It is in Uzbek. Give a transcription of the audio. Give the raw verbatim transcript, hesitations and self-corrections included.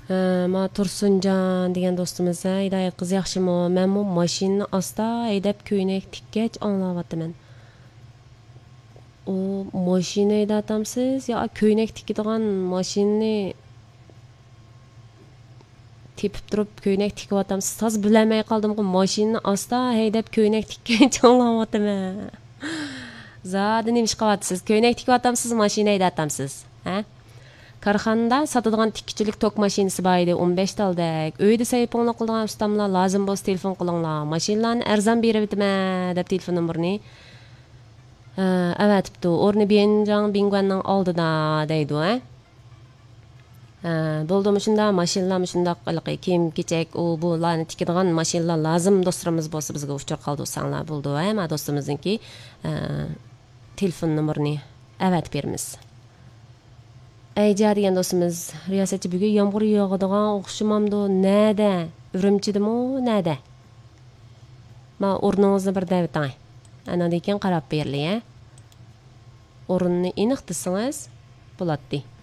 Ma Tursunjon degan do'stimiz, "Hidoyat qiz yaxshimi? Men bu mashinani asta haydab ko'ynak tikkach anglayapman." O mashina haydatamsiz yo ko'ynak tikadigan mashinani tepib turib ko'ynak tikyaptamsiz? Toz bilmay qoldim-ku, mashinani asta haydab ko'ynak tikkach anglayapman. Zodi nima ish qilyapsiz? Ko'ynak tikyaptamsiz, mashina haydatamsiz? Ha? Karxanda satadigan tikkichilik tok mashinasi bor edi o'n besh taldek. Uyda sayponlik qiladigan ustamlar lozim bo'lsa telefon qilinglar. Mashinalarni arzon berib o'taman deb telefon nomerini avatibdi. O'rni Bienjang Bingguanning oldida deydi, ha? Bo'ldimi shunda mashinalar shundoq qilqi kiyim kechak u bularni tikadigan mashinalar lozim do'stlarimiz bo'lsa bizga uchur qoldi sanlar bo'ldi, ha? Ma do'stimizniki telefon nomerini avatib beramiz. Ayja degan do'stimiz, riyosatchi bugun yomg'ir yog'adigan o'xshamamdi. Nada? Urumchidimi, nada? Ma o'rningizni bir daviting. Ana degan qarab berli, ha? O'rinni aniq desangiz bo'ladi.